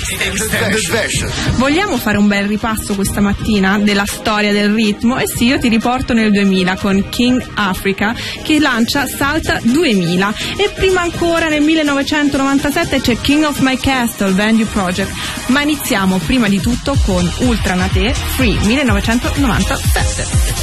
extended version. Vogliamo fare un bel ripasso questa mattina della storia del ritmo? E sì, io ti riporto nel 2000 con King Africa, che lancia Salta 2000, e prima ancora nel 1997 c'è King of My Castle, Venue Project. Ma iniziamo prima di tutto con Ultra Nate, Free 1997.